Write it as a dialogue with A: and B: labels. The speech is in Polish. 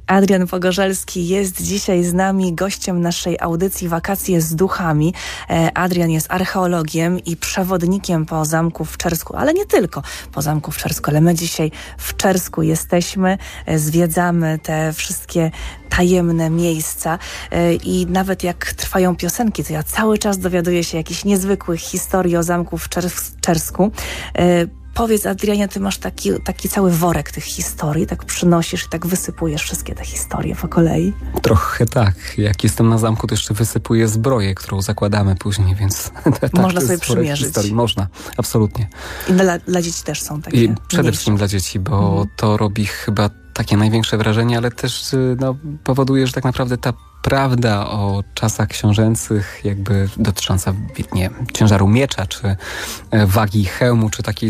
A: Adrian Pogorzelski jest dzisiaj z nami, gościem naszej audycji Wakacje z duchami. Adrian jest archeologiem i przewodnikiem po zamku w Czersku, ale nie tylko po zamku w Czersku, ale my dzisiaj w Czersku jesteśmy, zwiedzamy te wszystkie tajemne miejsca i nawet jak trwają piosenki, to ja cały czas dowiaduję się jakichś niezwykłych historii o zamku w Czersku. Powiedz, Adrianie, ty masz taki cały worek tych historii, tak przynosisz i tak wysypujesz wszystkie te historie po kolei?
B: Trochę tak. Jak jestem na zamku, to jeszcze wysypuję zbroję, którą zakładamy później, więc... tak,
A: można sobie przymierzyć.
B: Historii. Można, absolutnie.
A: I dla dzieci też są takie
B: I przede wszystkim dla dzieci, bo to robi chyba takie największe wrażenie, ale też powoduje, że tak naprawdę ta prawda o czasach książęcych, jakby dotycząca ciężaru miecza, czy wagi hełmu, czy takiej